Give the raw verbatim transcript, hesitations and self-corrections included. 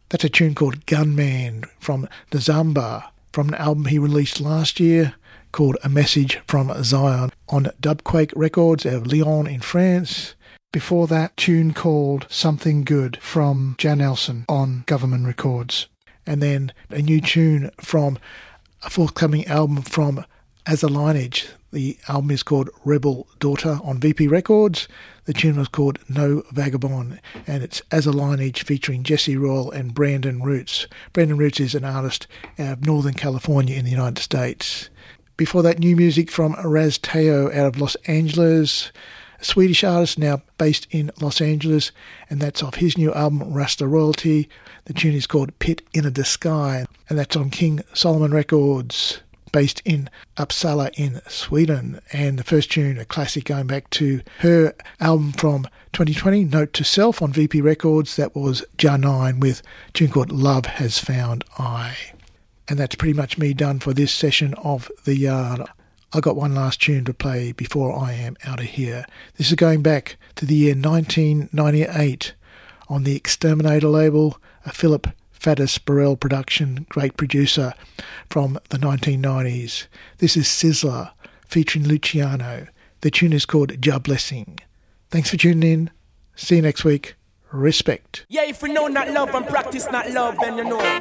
That's a tune called Gunman from Nzamba, from an album he released last year called A Message from Zion on Dubquake Records out of Lyon in France. Before that, tune called Something Good from Jan Elson on Government Records. And then a new tune from a forthcoming album from As a Lineage. The album is called Rebel Daughter on V P Records. The tune was called No Vagabond, and it's As a Lineage featuring Jesse Royal and Brandon Roots. Brandon Roots is an artist out of Northern California in the United States. Before that, new music from Raz Teo out of Los Angeles, a Swedish artist now based in Los Angeles, and that's off his new album Rasta Royalty. The tune is called Pit in a Sky, and that's on King Solomon Records, based in Uppsala in Sweden. And the first tune, a classic going back to her album from twenty twenty, Note to Self on V P Records, that was Jar nine with a tune called Love Has Found I. And that's pretty much me done for this session of The Yard. I got one last tune to play before I am out of here. This is going back to the year nineteen ninety-eight on the Exterminator label, a Philip Faddis Burrell production, great producer from the nineteen nineties. This is Sizzler featuring Luciano. The tune is called Ja Blessing. Thanks for tuning in. See you next week. Respect. Yeah, if you know not love and practice not love, then you know.